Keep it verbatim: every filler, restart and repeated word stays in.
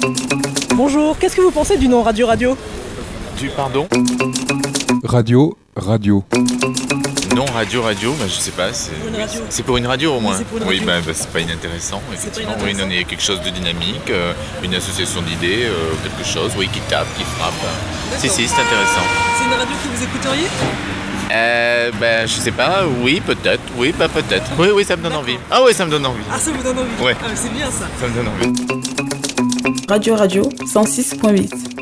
Bonjour, qu'est-ce que vous pensez du nom Radio Radio? Du pardon? Radio, radio. Non, radio, radio, bah, je sais pas, c'est Pour une radio. c'est pour une radio au moins. c'est pour une Oui, radio. bah, bah, c'est pas inintéressant, effectivement. inintéressant. Oui, non, il y a quelque chose de dynamique, euh, une association d'idées, euh, quelque chose, oui, qui tape, qui frappe. Si, si, c'est intéressant. C'est une radio que vous écouteriez? Euh, bah, je sais pas, oui, peut-être, oui, pas peut-être. Oui, oui, ça me donne envie. Ah oui, ça me donne envie. Ah, ça vous donne envie? Ouais. Ah, c'est bien ça. Ça me donne envie. Radio Radio cent six point huit.